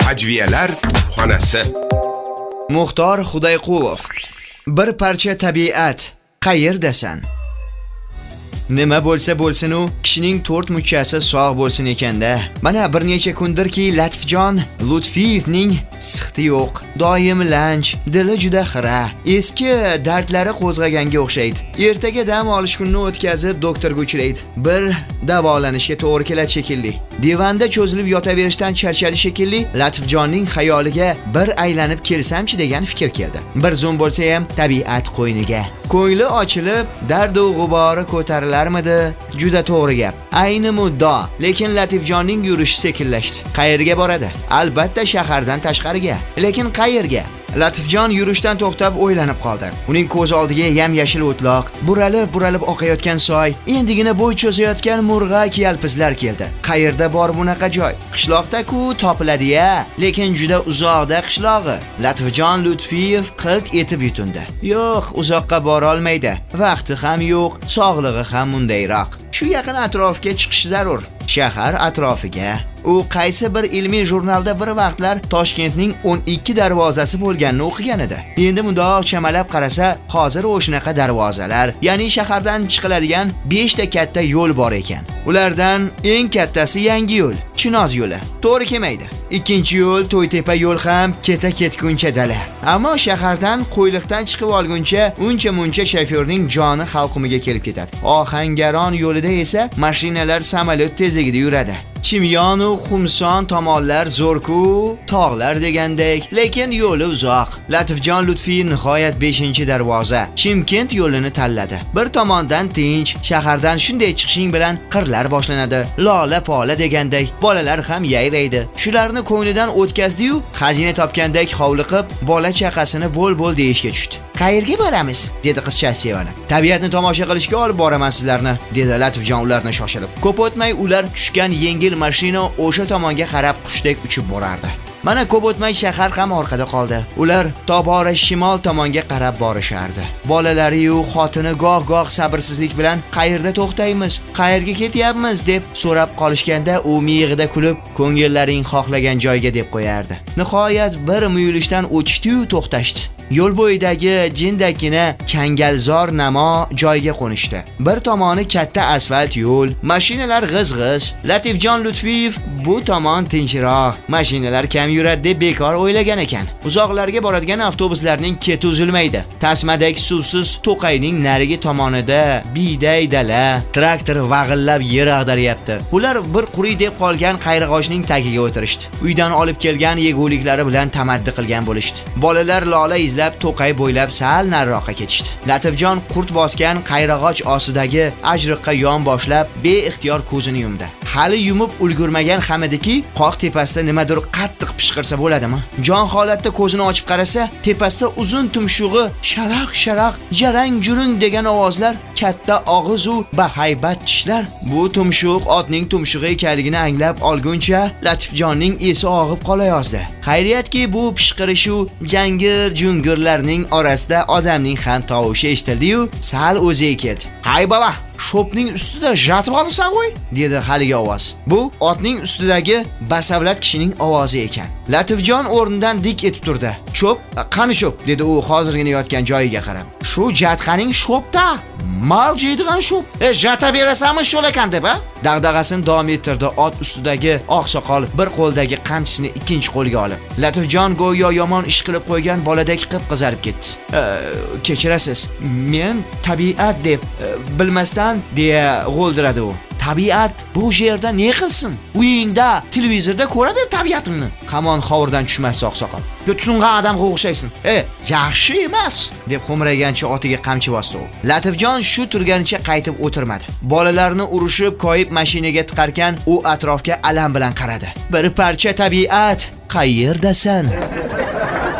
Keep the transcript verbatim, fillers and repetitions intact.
Hajviyalar xonasi. Muxtor Xudoyqulov. Bir parcha tabiat. Qayerdasan? Nima bo'lsa bo'lsin u kishining to'rt muchasi sog' bo'lsin ekanda. Mana bir necha kundirki Latifjon Lutfiyevning sixti yo'q, doim lanch, dili juda xira, eski dardlari qo'zg'aganga o'xshaydi. Ertaga dam olish kunini o'tkazib doktorga uchraydi. Bir davolanishga to'g'ri keladi shekilli. Divanda cho'zilib yotaverishdan charchadi shekilli. Latifjonning xayoliga bir aylanib kelsamchi degan fikr keldi. Bir zum bo'lsa ham tabiat qo'yniga. Ko'ngli ochilib, dardu g'ubori ko'tarilarmidi? Juda to'g'ri gap. Ayni muddo, lekin Latifjonning yurishi sekinlashdi. Qayerga boradi? Albatta shahardan tashqariga. Lekin qayerga? Latifjon yurishdan to'xtab o'ylanib qoldi. Uning ko'z oldiga yam-yashil o'tloq, buralib-buralib oqayotgan soy, endigina bo'y cho'zayotgan murg'ak yalpizlar keldi. Qayerda bor bunaqa joy? Qishloqda-ku topiladi-ya, lekin juda uzoqda qishlog'i. Latifjon Lutfiyev qilt etib yutindi. Yo'q, uzoqqa bora olmaydi. Vaqti ham yo'q, sog'lig'i ham mundayroq. Shu yaqin atrofga chiqish zarur. Shahar atrofiga. U qaysi bir ilmiy jurnalda bir vaqtlar Toshkentning o'n ikki darvozasi bo'lganini o'qigan edi. Endi mundoq chamalab qarasa, hozir o'shanaqa darvozalar, ya'ni shahardan chiqiladigan besh ta katta yo'l bor ekan. Ulardan eng kattasi yangi yo'l, Chinoz yo'li. To'g'ri kelmaydi. Ikkinchi yo'l To'ytepa yo'l ham keta ketguncha dala. Ammo shahardan Qo'yliqdan chiqib olguncha uncha-muncha shofyorning joni halqumiga kelib ketadi. Ohangaron yo'lida esa mashinalar samolyot tezligida yuradi. Chimyon u Xumson tomonlar zo'rku, tog'lar degandek, lekin yo'li uzoq. Latifjon Lutfiyev nihoyat beshinchi darvoza, Chimkent yo'lini tanladi. Bir tomondan tinch, shahardan shunday chiqishing bilan qirlar boshlanadi. Lola-pola degandek, bolalar ham yayraydi. Shularni ko'nglidan o'tkazdi-yu, xazina topgandek hovliqib, bola chaqasini bo'l-bo'l deyishga tushdi. Qayerga boramiz? Dedi qizchasi sevinib. Tabiatni tomosha qilishga olib boraman sizlarni, dedi Latifjon ularni shoshirib. Ko'p o'tmay ular tushgan yengil mashina o'sha tomonga qarab qushdek uchib borardi. Mana ko'p o'tmay shahar ham orqada qoldi. Ular tobora shimol tomonga qarab borishardi. Bolalari-yu xotini goh-goh sabrsizlik bilan qayerda to'xtaymiz, qayerga ketyapmiz deb so'rab qolishganda u miyig'ida kulib, ko'ngillaring xohlagan joyga deb qo'yardi. Nihoyat bir muyulishdan o'tishdi-yu to'xtashdi. Yo'l bo'yidagi jindagina Changalzor Namo joyga qo'nishdi. Bir tomoni katta asfalt yo'l, mashinalar g'iz-g'iz. Latifjon Lutfiyev bu tomon tinchroq, mashinalar kam yuradi deb bekor o'ylagan ekan. Uzoqlarga boradigan avtobuslarning keti uzilmaydi. Tasmadagi suvsiz To'qayning narigi tomonida biyday dala, traktor vag'illab yer ag'daryapti. Ular bir quriy deb qolgan qayrag'ochning tagiga o'tirishdi. Uydan olib kelgan yeguliklari bilan tamaddi qilgan bo'lishdi. Bolalar lola izlab To'qay bo'ylab sal nariroqqa ketishdi. Latifjon qurt bosgan qayrag'och ostidagi ajriqqa yon boshlab beixtiyor ko'zini yumdi. Hali yumib ulgurmagan hamidiki, qoq tepasida nimadir qattiq pishqirsa bo'ladimi? Jon holatda ko'zini ochib qarasa, tepasida uzun tumshug'i sharaq-sharaq, jarang-jurung degan ovozlar, katta og'iz u bahaybat tishlar. Bu tumshuq otning tumshug'i ekanligini anglab olguncha Latifjonning esi og'ib qolayozdi. Xayriyatki bu pishqirish u jangir-jungirlarning orasida odamning ham tovushi eshitildi-yu, sal o'ziga keldi. "Hay baba, shopning ustida jatib olsan qo'y", dedi haligi ovoz. Bu otning ustidagi basavlat kishining ovozi ekan. Latifjon o'rnidan dik etib turdi. "Cho'p, qani cho'p", dedi u hozirgina yotgan joyiga qarab. "Shu jatqaning shopda. Mal jeydigan shop. E, jata berasanmi sho'lakan deb, a?" Dag'dag'asini davom ettirdi ot ustidagi oqsoqol bir qo'ldagi qamchisini ikkinchi qo'lga olib. Latifjon go'yo yomon ish qilib qo'ygan boladek qip-qizarib ketdi. E, "Kechirasiz, men tabiat deb e, bilmasdan", deya g'o'ldiradi u. Tabiat bu yerda ne qilsin? Uyingda, televizorda ko'ra ber tabiatingni. Qamon hovurdan tushmas oqsoqol. Yo'tsungan odamga o'xshaysan. "E, yaxshi emas", deb xo'mragancha otiga qamchi bosdi u. Latifjon shu turganicha qaytib o'tirmadi. Bolalarni urushib, koyib mashinaga tiqarkan, u atrofga alam bilan qaradi. Bir parcha tabiat, qayerdasan?